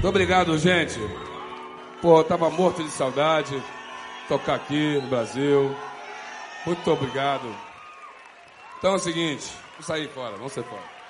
Muito obrigado, gente. Pô, eu tava morto de saudade. Tocar aqui no Brasil. Muito obrigado. Então é o seguinte, vamos sair fora, vamos sair fora.